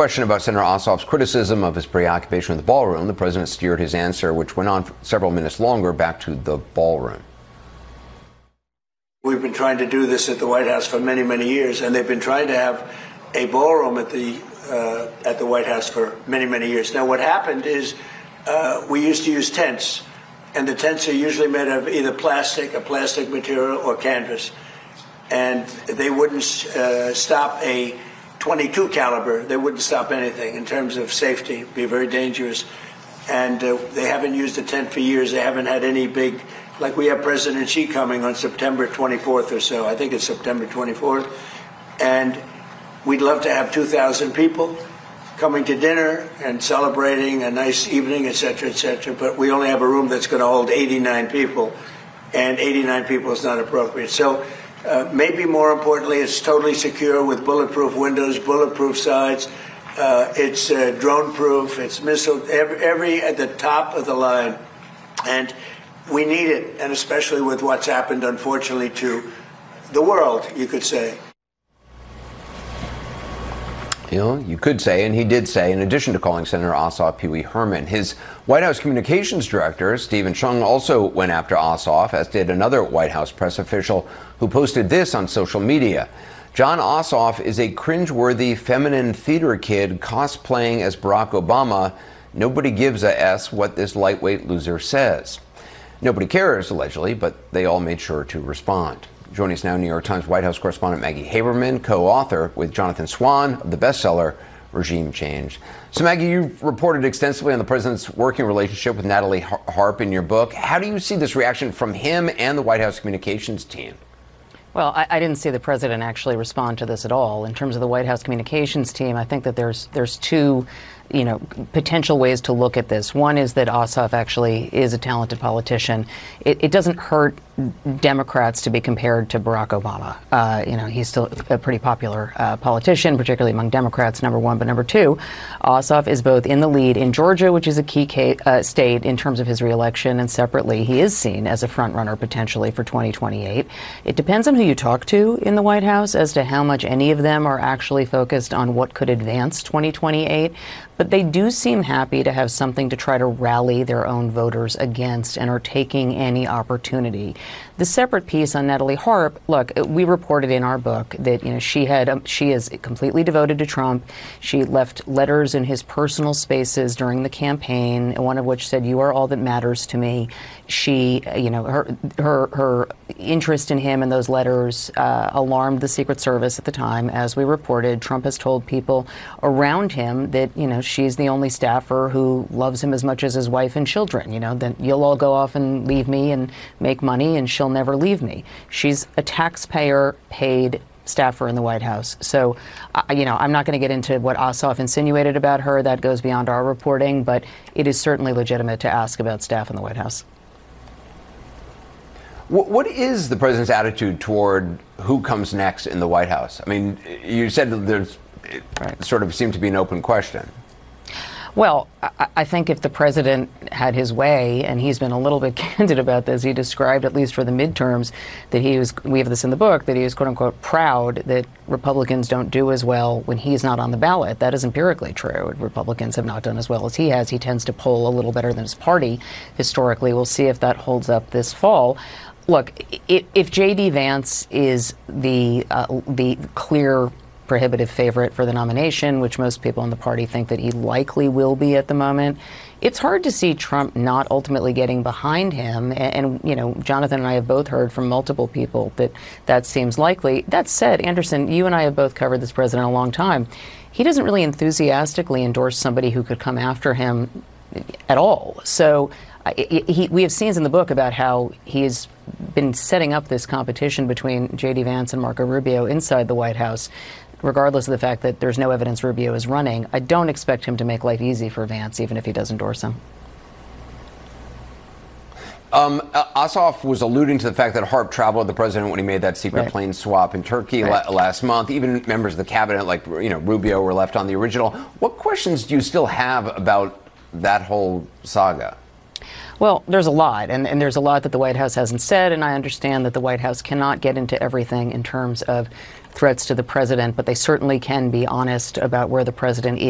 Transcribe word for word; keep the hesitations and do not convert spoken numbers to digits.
question about Senator Ossoff's criticism of his preoccupation with the ballroom, the president steered his answer, which went on for several minutes longer, back to the ballroom. We've been trying to do this at the White House for many, many years, and they've been trying to have a ballroom at the uh, at the White House for many, many years. Now, what happened is uh, we used to use tents, and the tents are usually made of either plastic, a plastic material, or canvas, and they wouldn't uh, stop a twenty-two caliber. They wouldn't stop anything in terms of safety. It'd be very dangerous, and uh, they haven't used a tent for years. They haven't had any big. Like we have President Xi coming on September twenty-fourth or so. I think it's September twenty-fourth. And we'd love to have two thousand people coming to dinner and celebrating a nice evening, et cetera, et cetera. But we only have a room that's going to hold eighty-nine people, and eighty-nine people is not appropriate. So uh, maybe more importantly, it's totally secure with bulletproof windows, bulletproof sides. Uh, it's uh, drone-proof. It's missile, every, every at the top of the line. And we need it, and especially with what's happened, unfortunately, to the world, you could say. You know, you could say, and he did say, in addition to calling Senator Ossoff Pee Wee Herman, his White House communications director, Stephen Chung, also went after Ossoff, as did another White House press official who posted this on social media. John Ossoff is a cringeworthy feminine theater kid cosplaying as Barack Obama. Nobody gives a S what this lightweight loser says. Nobody cares, allegedly, but they all made sure to respond. Joining us now, New York Times White House correspondent Maggie Haberman, co-author with Jonathan Swan of the bestseller Regime Change. So, Maggie, you've reported extensively on the president's working relationship with Natalie Harp in your book. How do you see this reaction from him and the White House communications team? Well, I, I didn't see the president actually respond to this at all. In terms of the White House communications team, I think that there's there's two you know, potential ways to look at this. One is that Ossoff actually is a talented politician. It, it doesn't hurt Democrats to be compared to Barack Obama. Uh, you know, he's still a pretty popular uh, politician, particularly among Democrats, number one. But number two, Ossoff is both in the lead in Georgia, which is a key ca- uh, state in terms of his reelection, and separately, he is seen as a front runner potentially for twenty twenty-eight. It depends on who you talk to in the White House as to how much any of them are actually focused on what could advance twenty twenty-eight. But they do seem happy to have something to try to rally their own voters against and are taking any opportunity. The separate piece on Natalie Harp, look, we reported in our book that, you know, she had um, she is completely devoted to Trump. She left letters in his personal spaces during the campaign, one of which said, "You are all that matters to me." She, you know, her her her interest in him and those letters uh, alarmed the Secret Service at the time, as we reported. Trump has told people around him that, you know, she's the only staffer who loves him as much as his wife and children. You know, that you'll all go off and leave me and make money, and she'll never leave me. She's a taxpayer-paid staffer in the White House. So, uh, you know, I'm not going to get into what Ossoff insinuated about her. That goes beyond our reporting, but it is certainly legitimate to ask about staff in the White House. What is the president's attitude toward who comes next in the White House? I mean, you said that there's it right. sort of seemed to be an open question. Well, I, I think if the president had his way, and he's been a little bit candid about this, he described, at least for the midterms, that he was, we have this in the book, that he was, quote unquote, proud that Republicans don't do as well when he's not on the ballot. That is empirically true. Republicans have not done as well as he has. He tends to poll a little better than his party historically. We'll see if that holds up this fall. Look, if, if J D. Vance is the uh, the clear prohibitive favorite for the nomination, which most people in the party think that he likely will be at the moment, it's hard to see Trump not ultimately getting behind him. And, and, you know, Jonathan and I have both heard from multiple people that that seems likely. That said, Anderson, you and I have both covered this president a long time. He doesn't really enthusiastically endorse somebody who could come after him at all. So uh, he, we have scenes in the book about how he has been setting up this competition between J D. Vance and Marco Rubio inside the White House, regardless of the fact that there's no evidence Rubio is running. I don't expect him to make life easy for Vance, even if he does endorse him. Um, Ossoff was alluding to the fact that Harp traveled with the president when he made that secret Right. plane swap in Turkey Right. la- last month. Even members of the cabinet, like you know Rubio, were left on the original. What questions do you still have about that whole saga? Well, there's a lot, and, and there's a lot that the White House hasn't said, and I understand that the White House cannot get into everything in terms of threats to the president, but they certainly can be honest about where the president is.